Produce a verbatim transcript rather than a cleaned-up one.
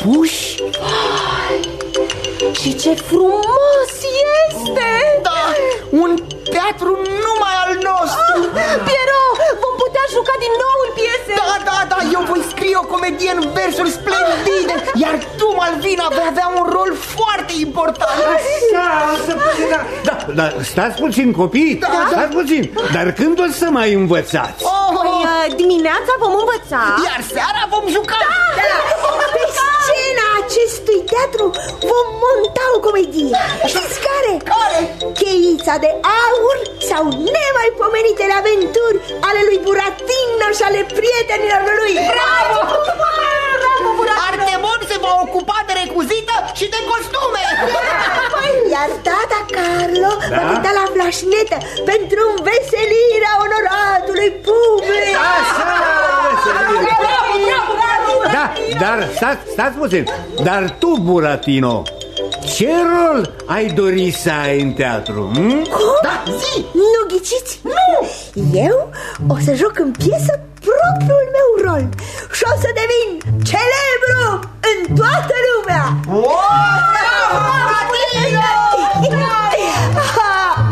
puși. Și ce frumos este! Da, un teatru numai al nostru. Pierrot, vom putea juca din nou în piese. Da, da, da, eu voi scrie o comedie în versuri splendide, iar tu, Malvina, vei avea un rol foarte important. Așa, să puțin, da. Da, dar stați puțin, copii, da, stați puțin. Dar când o să mai învățați? Oh, păi, dimineața vom învăța, iar seara vom juca. Da, da. Pe scena acestui teatru vom monta o comedie. Știți care? Care? Cheița de aur sau nemaipomenitele aventuri ale lui Buratino și ale prietenilor lui. Bravo! Bravo, Buratino! Artemon se va ocupa de recuzită și de costume. Iar tata Carlo da? va cânta la flașnetă pentru înveselirea onoratului public. Așa! Bravo, bravo, bravo! Da, dar stați, stați puțin. Dar tu, Buratino, ce rol ai dori să ai în teatru? Hm? Cum? Da, zi! Nu ghiciți? Nu! Eu o să joc în piesă propriul meu rol și o să devin celebru